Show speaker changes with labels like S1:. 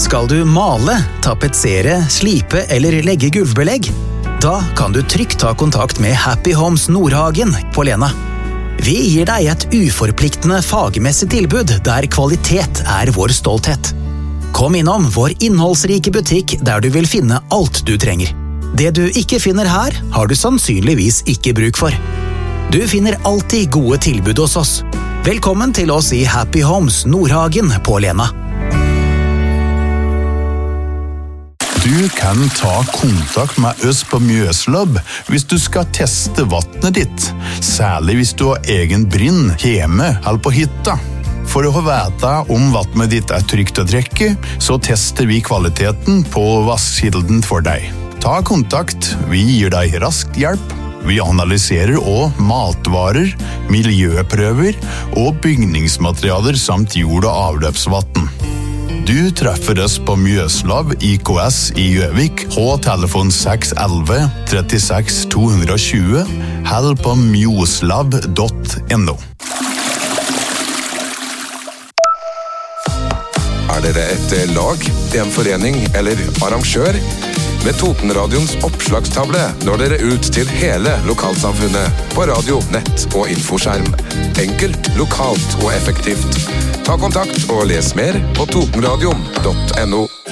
S1: Skal du male, tapetsere, slipe eller legge gulvbelegg? Da kan du trygt ta kontakt med Happy Homes Nordhagen på Lena. Vi gir deg et uforpliktende fagmessig tilbud der kvalitet er vår stolthet. Kom innom vår innholdsrike butikk der du vil finne alt du trenger. Det du ikke finner her, har du sannsynligvis ikke bruk for. Du finner alltid gode tilbud hos oss. Velkommen til oss i Happy Homes Nordhagen på Lena.
S2: Du kan ta kontakt med oss på Mjøslab hvis du skal teste vattnet ditt, særlig hvis du har egen brinn hjemme eller på hytta. For å vite om vattnet ditt er trygt å drikke, så tester vi kvaliteten på vasskilden for deg. Ta kontakt, vi gir deg rask hjelp. Vi analyserer også matvarer, miljøprøver og bygningsmaterialer samt jord- og avløpsvatten. Du treffer oss på Mjøslab IKS i Gjøvik, telefon 611 36 220, eller på mjoslab.no.
S3: Er dere et lag, en forening eller arrangør? Med Totenradions oppslagstavle når dere ut til hele lokalsamfunnet på radio, nett og infoskjerm. Enkelt, lokalt og effektivt. Ta kontakt og les mer på totenradion.no.